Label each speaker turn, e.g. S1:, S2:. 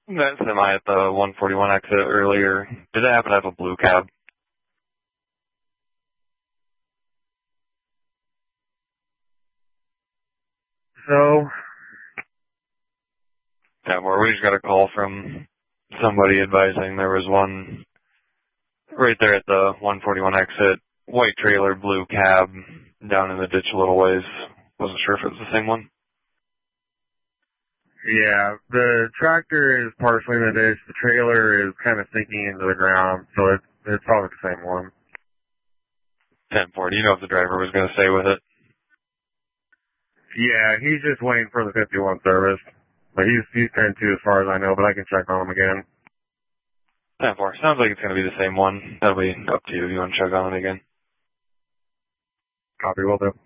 S1: That semi at the 141 exit earlier, did it happen to have a blue cab?
S2: So,
S1: Yeah, where we just got a call from somebody advising there was one right there at the 141 exit, white trailer, blue cab, down in the ditch a little ways. Wasn't sure if it was the same one.
S2: yeah, the tractor is partially in the ditch. The trailer is kind of sinking into the ground, so it's probably the same one.
S1: 10-4, do you know if the driver was going to stay with it?
S2: Yeah, he's just waiting for the 51 service. But he's turned to as far as I know, but I can check on him again.
S1: 10-4, sounds like it's going to be the same one. That'll be up to you if you want to check on it again.
S2: Copy, will do.